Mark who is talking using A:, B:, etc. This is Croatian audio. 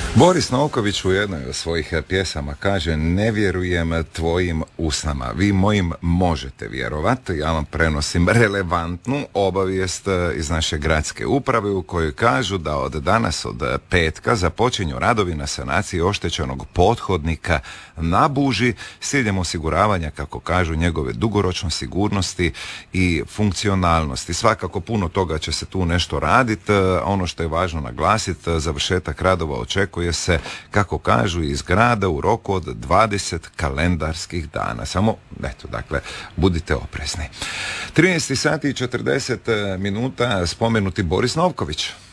A: Boris Novković u jednoj od svojih pjesama kaže: ne vjerujem tvojim usnama, vi mojim možete vjerovati. Ja vam prenosim relevantnu obavijest iz naše gradske uprave u kojoj kažu da od danas, od petka, započinju radovi na sanaciji oštećenog pothodnika na Buži s ciljem osiguravanja, kako kažu, njegove dugoročne sigurnosti i funkcionalnosti. Svakako puno toga će se tu nešto raditi. Ono što je važno naglasiti, završetak radova očekuje se, kako kažu, iz grada u roku od 20 kalendarskih dana. Samo, eto, dakle, budite oprezni. 13 sati i 40 minuta, spomenuti Boris Novković.